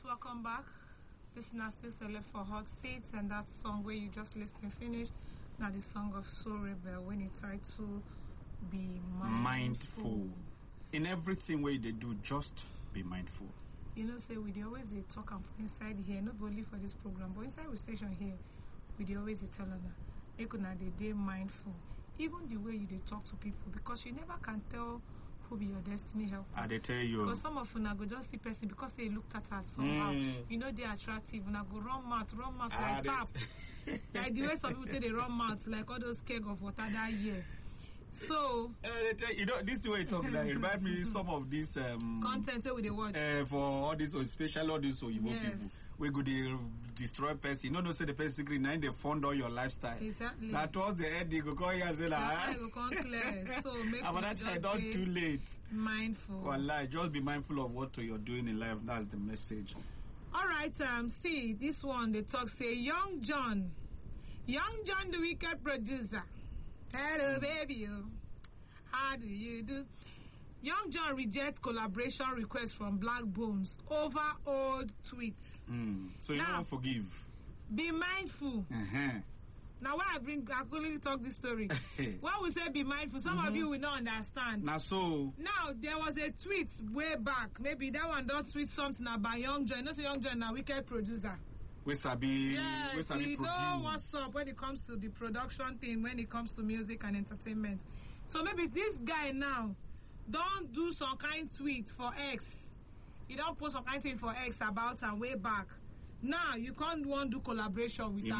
welcome back. Listeners still select for hot seats, and that song where you just listened finished. Now the song of Soul Rebel when it tried to be mindful. In everything way they do, just be mindful. You know, say we always they talk and inside here, not only for this program, but inside the station here, we always tell them they could not they mindful. Even the way you talk to people, because you never can tell who be your destiny helper. They tell you. Because some of them go just see person because they looked at us somehow. You know they are attractive. And I go run mouth like tap. Like the way some people say they run mouth like all those keg of water that year. So they tell, you know, this way talk like remind me some of this content where they watch for all this, especially all these people. We go they destroy person. You know, say the person secret now they fund all your lifestyle. Exactly. That was the end. They go call you and say like. Go come clear. So make but that time not too late. Mindful. Wallahi, just be mindful of what you're doing in life. That's the message. All right. See this one. They talk say Young John, the wicked producer. Hello, baby. How do you do? Young John rejects collaboration request from Black Bones over old tweets. So you don't forgive. Be mindful. Now, why I quickly talk this story. When we say be mindful, some of you will not understand. Now, there was a tweet way back. Maybe that one don't tweet something about Young John. You know, say Young John now wicked producer. We sabi know what's up when it comes to the production thing, when it comes to music and entertainment. So maybe this guy now don't do some kind tweet for X. He don't post some kind thing for X about and way back. Now you can't want to do collaboration with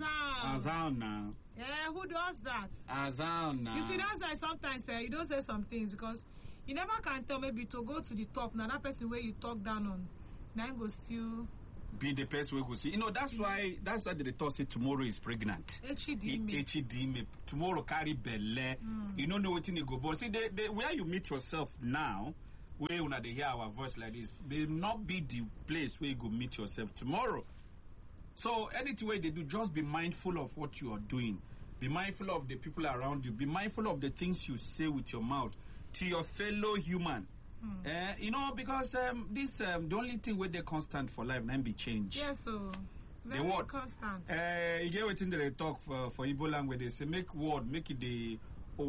Azal now. Yeah, who does that? Azal now. You see, that's why sometimes you don't say some things because you never can tell maybe to go to the top. Now that person where you talk down on, now go still be the person we go see. You know, that's why they thought say tomorrow is pregnant. HDM. Tomorrow carry belle. You don't know what you go. But see, where you meet yourself now, where when they hear our voice like this, may not be the place where you go meet yourself tomorrow. So anything way they do, just be mindful of what you are doing. Be mindful of the people around you. Be mindful of the things you say with your mouth to your fellow human. You know, because the only thing where they constant for life can be changed. Yes, so very the word constant. You get what in they talk for Igbo language. They say make word, make it the I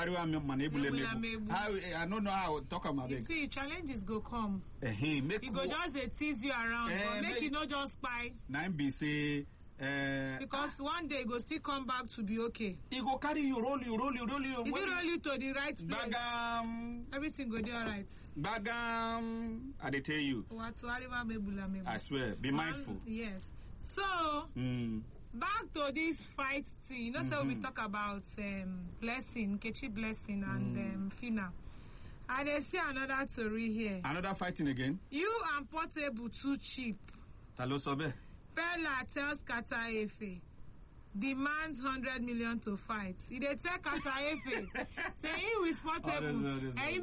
don't know how to talk about it. You see, challenges go come. Make you go just tease you around, but make you not just spy. Nine be say. Because one day it go still come back to be okay. He go carry you, roll you. If you roll you to the right place, Bagam, everything go do alright. Bagam, I tell you. I swear, be mindful. Yes. So, back to this fight thing. You know, so we talk about Blessing, Kechi Blessing, and Fina. And I see another story here. Another fighting again? You and Portable too cheap. Talosobe. Pella tells Kata Efe demands 100 million to fight. He dey tell Kata Efe say he with Portable.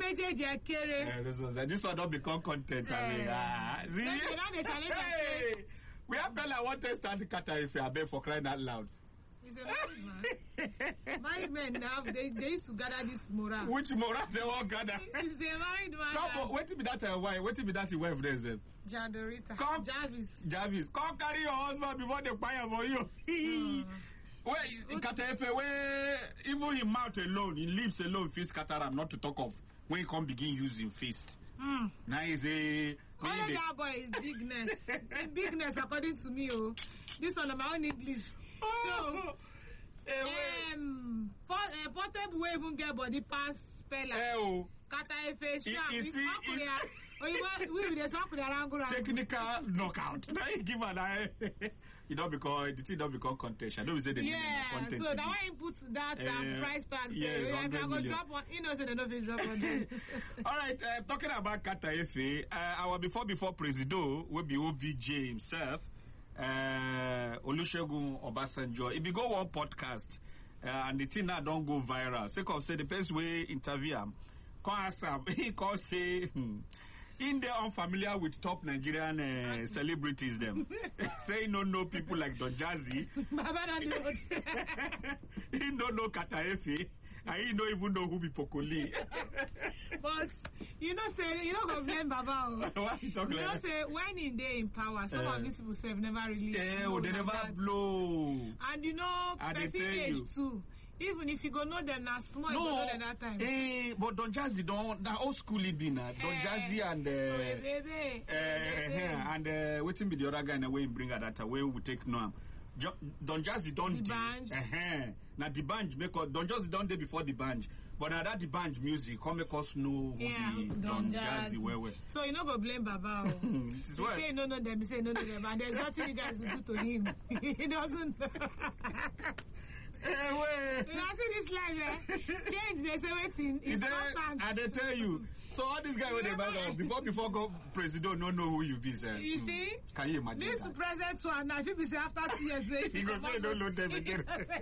This one don't become content. We have Pella want to start Kata Efe. I beg for crying out loud. He's a married man. Married men now they used to gather this morale. Which morale they all gather? He's a married man. No, wait till be that wife. Wait till be that wife there. Jadorita. Jarvis. Come carry your husband before they fire for you. Where Kata Efe, where even his mouth alone, his lips alone, fist Kataram, not to talk of when he come begin using fist. Now he's a. All that boy is bigness. Bigness according to me. This one of my own English. So, Portable will even get body pass Pella. Kata Efe sharp. Technical knockout. Now you give an eye. The thing don't become contention. Don't say the content. So now I put that price tag. If I go drop one, you know, so they don't drop one. All right, talking about Kata Efe, our before Presido will be OBJ himself. Olusegun Obasanjo. If you go one podcast and the thing that don't go viral, say the best way interview him, he can say in there unfamiliar with top Nigerian celebrities them. Say no people like Don Jazzy. He don't know Kata Efe. And he don't even know who be Pokoli. But You know, say you don't go blame Baba. Why you talk You like know, that? say when in day in power, some of these people say never really. Yeah, blow they like never that. blow. And you know, I dey person tell age you. too. Even if you go know them now small, you go know them that time. But Don Jazzy don't. That old school it be now. Don Jazzy and Baby. waiting be the other guy in the way he bring at that way we take no. Don Jazzy don't. D'banj. Now the D'banj make us Don Jazzy don't day before the D'banj. But now that the D'banj music come make us know who be Don Jazzy well. So you no go blame Baba. It is You why. say no them, you say no them, and there's nothing you guys will do to him. He doesn't. You know, see this life, change, they say waiting. It's constant. And they tell you. So all these guys when they back up before go president don't know who you be, sir. You see? Can you imagine This that? present one, now if you say after 2 years, He go say don't know them again.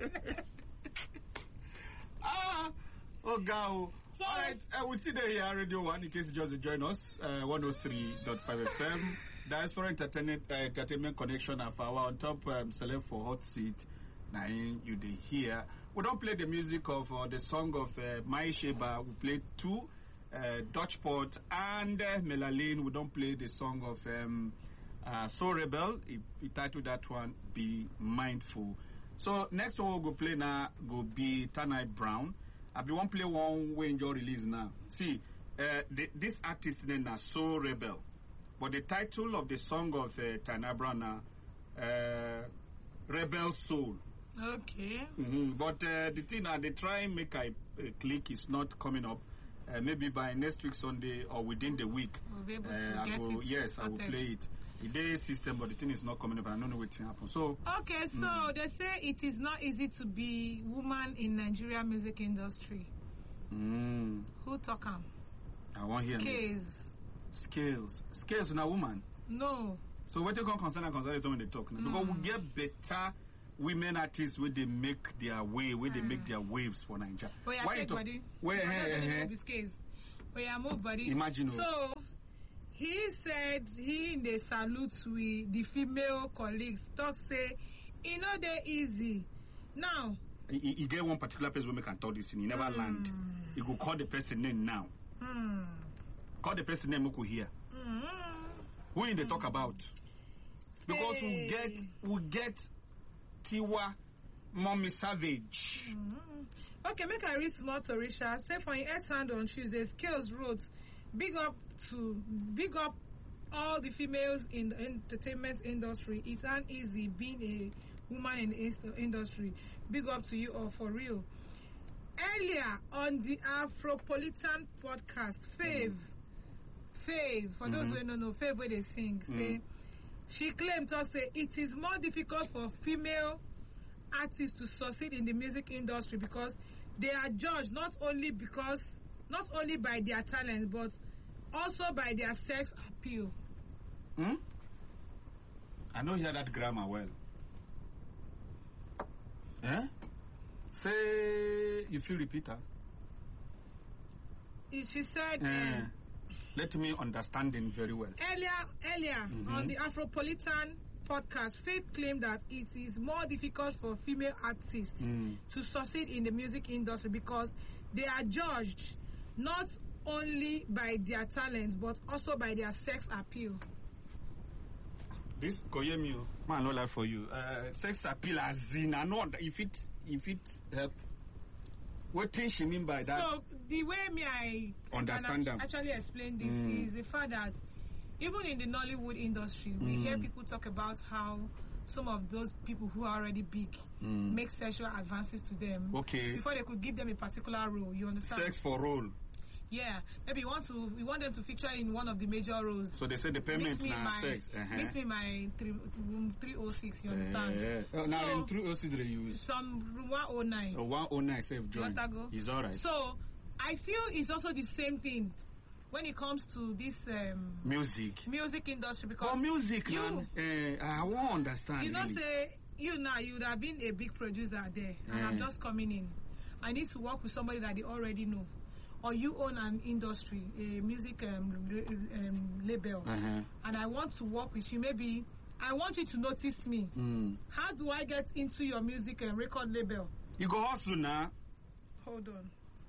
Oh God. So, All right, we'll see there here Radio 1 in case you just join us. 103.5 FM. Diaspora Entertainment Connection of our on top select for hot seat. Now you dey hear. We don't play the music of the song of Mai Sheba. We played 2, Dutchport and Melaline. We don't play the song of So Rebel. He titled that one Be Mindful. So next one we'll go play now go be Tanai Brown. I be one play one way enjoy release now. See, this artist name is So Rebel, but the title of the song of Tanai Brown now, Rebel Soul. okay. But the thing now they try and make a click is not coming up. Maybe by next week Sunday or within the week. We'll be able to I get will, it yes, I will sorted. play it. The day system, but the thing is not coming up. I don't know what's happen. So Okay, so they say it is not easy to be woman in Nigeria music industry. Who talk am? I want hear me. Scales na woman. No. So what you concern is when they talk now. Because we get better women artists where they make their way, where they make their waves for Nigeria. Wait, I check, buddy. Where Wait, I move, buddy. Imagine. So, he said he in the salute with the female colleagues. Talk say, you know they easy. Now, you get one particular place where we can talk this thing. You never land. You go call the person name now. Call the person name we could hear. Who in they talk about? Because we get Tiwa Mommy Savage. okay, make I read small to Richard. Say for in X hand on Tuesday, Scales wrote, big up all the females in the entertainment industry. It's not easy being a woman in the industry. Big up to you all for real. Earlier on the Afropolitan podcast, Fave, for those who don't know, Fave where they sing, say she claimed to say it is more difficult for female artists to succeed in the music industry because they are judged not only by their talent but also by their sex appeal. I don't hear that grammar well. Say if you repeat her. She said let me understand it very well. earlier on the Afropolitan podcast, Faith claimed that it is more difficult for female artists to succeed in the music industry because they are judged not only by their talent but also by their sex appeal. This Koyemi, man, no lie for you. Sex appeal as in, I know if it help. What thing she mean by that? So the way I Understand them. actually explain this is the fact that even in the Nollywood industry, we hear people talk about how some of those people who are already big make sexual advances to them before they could give them a particular role. You understand? Sex for role. Yeah, maybe we want them to feature in one of the major roles. So they say the payment now sex. Mix me my 306. You understand? Now in 306 they use some 109. 109 self join. Is alright. So I feel it's also the same thing when it comes to this music industry because music I won't understand. You know, say you would have been a big producer there, and I'm just coming in. I need to work with somebody that they already know. Or you own an industry, a music label, and I want to work with you. Maybe I want you to notice me. How do I get into your music record label? You go hustle now. Hold on.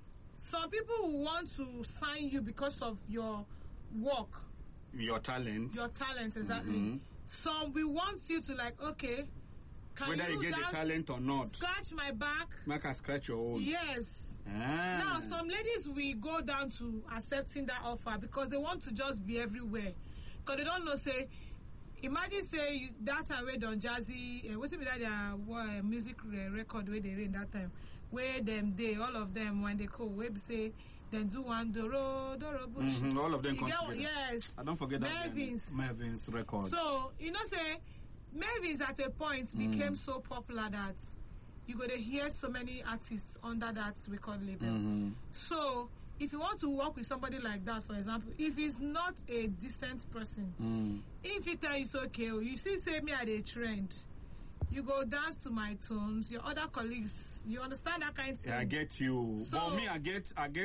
some people will want to sign you because of your work, your talent. your talent, exactly. Mhm. Some will want you to like, okay, can Whether you get the dance, talent or not, scratch my back? make her scratch your own. Yes. Ah. Now, some ladies will go down to accepting that offer because they want to just be everywhere. Because they don't know, say, imagine, say, that time where Don Jazzy, what's it that their music record where they in that time, where all of them, when they call, where they say, then do one Doro Bush. Mhm, all of them come You together. yes. I don't forget that Mervin's record. So, say, Mervin's at a point became so popular that you're going to hear so many artists under that record label. Mhm. So, if you want to work with somebody like that, for example, if he's not a decent person, if he tell you it's okay, you see, say me at a trend, you go dance to my tunes, your other colleagues, you understand that kind of thing? Yeah, I get you. So, but me, I get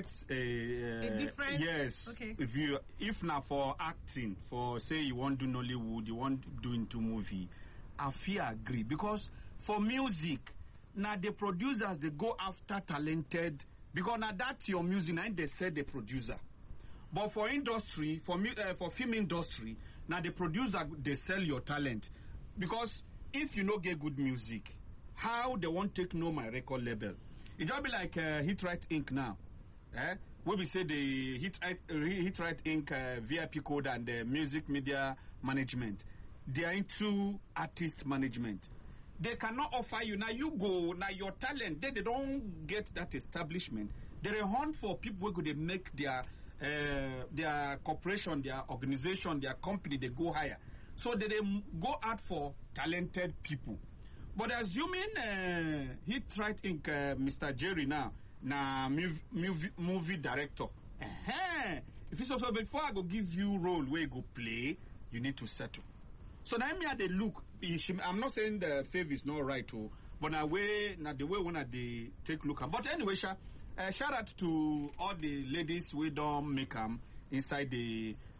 a different. yes. Okay. If now for acting, for say you want to do Nollywood, you want to do into movie, I feel agree because for music, now the producers they go after talented because now that's your music, now they say the producer. But for industry, for film industry, now the producer they sell your talent because if you don't get good music, how they won't take know my record label? It just be like Hit Right Inc. now. Where we say the Hit Right Inc. VIP code and the music media management. They are into artist management. They cannot offer you now. You go now. Your talent. They don't get that establishment. They hunt for people who could make their corporation, their organization, their company. They go higher. So they go out for talented people. But assuming Hit Right Inc. Mr. Jerry now movie director. If it's also before I go give you role where you go play, you need to settle. So now me at the look. I'm not saying the favor is not right, but the way when they take look at. But anyway, shout out to all the ladies we don't make them inside the